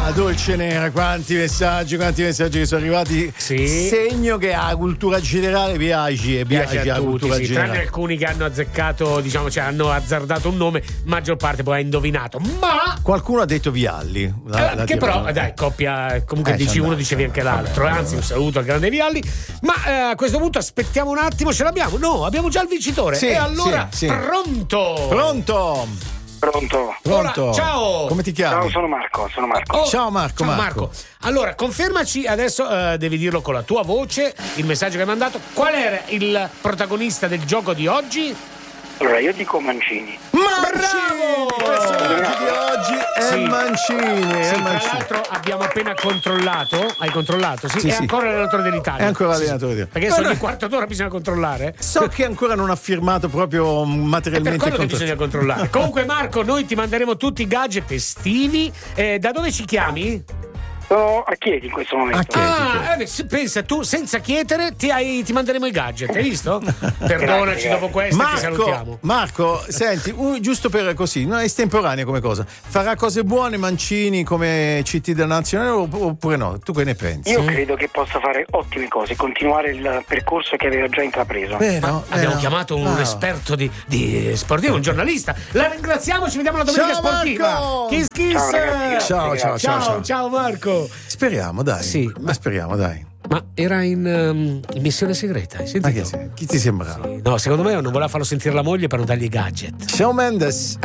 Dolce Nera, quanti messaggi che sono arrivati. Sì. Segno che la cultura generale piace a la tutti, cultura sì, generale. tranne alcuni che hanno azzeccato, diciamo, cioè hanno azzardato un nome, maggior parte poi ha indovinato. Ma Qualcuno ha detto Vialli. che però, dai, coppia, comunque dici uno, dicevi anche l'altro. Anzi, un saluto al grande Vialli. Ma a questo punto aspettiamo un attimo, ce l'abbiamo? No, abbiamo già il vincitore. Sì, e allora, sì. Pronto? Pronto. Ciao. Come ti chiami? Ciao, sono Marco. Ciao Marco. Allora, confermaci adesso, devi dirlo con la tua voce, il messaggio che hai mandato. Qual era il protagonista del gioco di oggi? Allora, io dico Mancini. Bravo! Questo di oggi è Mancini. Sì, tra l'altro abbiamo appena controllato. Hai controllato? Sì, Sì, è sì. ancora l'allenatore dell'Italia. È ancora l'allenatore sì. Perché ogni quarto d'ora bisogna controllare. So che ancora non ha firmato proprio materialmente per quello che bisogna controllare. Comunque Marco, noi ti manderemo tutti i gadget estivi. Da dove ci chiami? Sono a Chieti in questo momento. Pensa, tu senza chiedere ti manderemo i gadget, hai visto? Perdonaci dopo questo, ti salutiamo. Marco, senti, giusto per così, no, è estemporanea come cosa. Farà cose buone Mancini come CT della nazionale oppure no? Tu che ne pensi? Io credo che possa fare ottime cose, continuare il percorso che aveva già intrapreso. Abbiamo chiamato un esperto di sportivo, un giornalista. La ringraziamo, ci vediamo la domenica sportiva. Kiss kiss. Ciao Marco. Speriamo, dai. Sì, speriamo, dai. Ma era in missione segreta, hai sentito? Chi ti sembrava? Sì. No, secondo me non voleva farlo sentire la moglie per non dargli i gadget. Shawn Mendes.